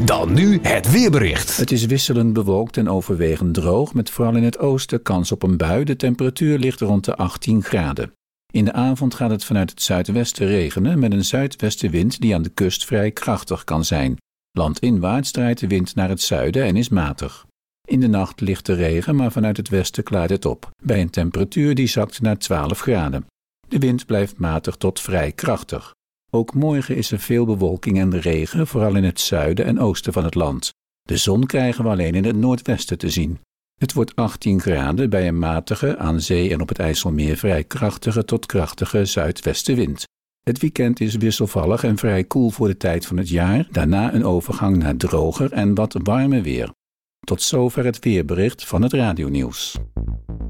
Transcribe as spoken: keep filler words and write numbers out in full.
Dan nu het weerbericht. Het is wisselend bewolkt en overwegend droog, met vooral in het oosten kans op een bui. De temperatuur ligt rond de achttien graden. In de avond gaat het vanuit het zuidwesten regenen met een zuidwestenwind die aan de kust vrij krachtig kan zijn. Landinwaarts draait de wind naar het zuiden en is matig. In de nacht ligt de regen, maar vanuit het westen klaart het op, bij een temperatuur die zakt naar twaalf graden. De wind blijft matig tot vrij krachtig. Ook morgen is er veel bewolking en regen, vooral in het zuiden en oosten van het land. De zon krijgen we alleen in het noordwesten te zien. Het wordt achttien graden bij een matige, aan zee en op het IJsselmeer vrij krachtige tot krachtige zuidwestenwind. Het weekend is wisselvallig en vrij koel voor de tijd van het jaar, daarna een overgang naar droger en wat warmer weer. Tot zover het weerbericht van het radionieuws.